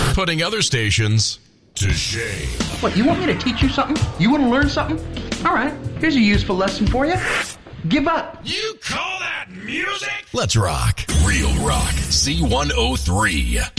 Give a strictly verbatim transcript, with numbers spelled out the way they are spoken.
putting other stations to shame. What, you want me to teach you something? You want to learn something? All right, here's a useful lesson for you. Give up. You call that music? Let's rock. Real Rock C one oh three.